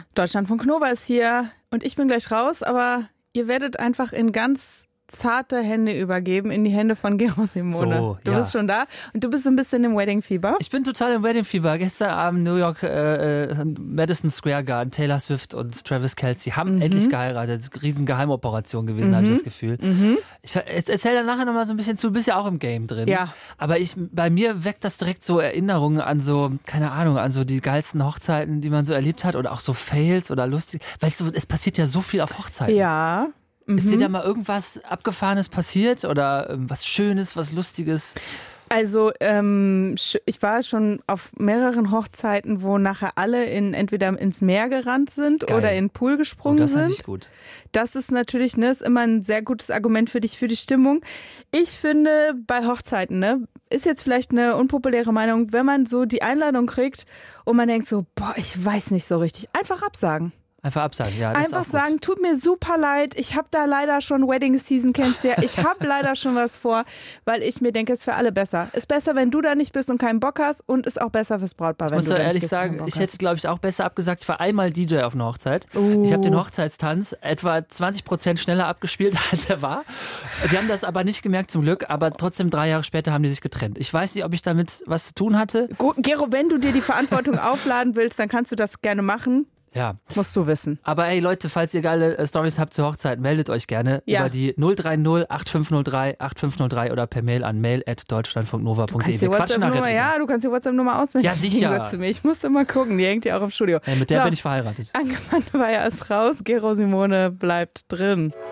Deutschlandfunk Nova ist hier und ich bin gleich raus, aber ihr werdet einfach in ganz zarte Hände übergeben, in die Hände von Gero Simone. So, du bist schon da und du bist so ein bisschen im Wedding-Fieber. Ich bin total im Wedding-Fieber. Gestern Abend New York, Madison Square Garden, Taylor Swift und Travis Kelce haben endlich geheiratet. Riesen Geheimoperation gewesen, habe ich das Gefühl. Ich erzähle dann nachher nochmal so ein bisschen zu, du bist ja auch im Game drin. Ja. Aber bei mir weckt das direkt so Erinnerungen an so, keine Ahnung, an so die geilsten Hochzeiten, die man so erlebt hat oder auch so Fails oder lustig. Weißt du, es passiert ja so viel auf Hochzeiten. Ja. Ist dir da mal irgendwas Abgefahrenes passiert oder was Schönes, was Lustiges? Also ich war schon auf mehreren Hochzeiten, wo nachher alle entweder ins Meer gerannt sind Geil. oder in den Pool gesprungen das sind. Das ist gut. Das ist natürlich ist immer ein sehr gutes Argument für dich, für die Stimmung. Ich finde, bei Hochzeiten, ist jetzt vielleicht eine unpopuläre Meinung, wenn man so die Einladung kriegt und man denkt so, boah, ich weiß nicht so richtig, einfach absagen. Einfach absagen, ja. Das Einfach ist auch gut. sagen, tut mir super leid, ich habe da leider schon Wedding Season, kennst du ja, ich habe leider schon was vor, weil ich mir denke, es ist für alle besser. Ist besser, wenn du da nicht bist und keinen Bock hast und ist auch besser fürs Brautpaar, wenn du da nicht bist. Ich muss ehrlich sagen, ich hätte, glaube ich, auch besser abgesagt. Ich war einmal DJ auf einer Hochzeit. Ich habe den Hochzeitstanz etwa 20% schneller abgespielt, als er war. Die haben das aber nicht gemerkt, zum Glück, aber trotzdem 3 Jahre später haben die sich getrennt. Ich weiß nicht, ob ich damit was zu tun hatte. Gero, wenn du dir die Verantwortung aufladen willst, dann kannst du das gerne machen. Ja. Musst du wissen. Aber hey Leute, falls ihr geile Storys habt zur Hochzeit, meldet euch gerne über die 030 8503 8503 oder per Mail an mail@deutschlandfunknova.de. Wir quatschen nachher drüber. Ja, du kannst die WhatsApp-Nummer auswählen. Ja, sicher. Zu mir. Ich muss immer gucken, die hängt ja auch im Studio. Mit der bin ich verheiratet. Angemann war ja erst raus, Gero Simone bleibt drin.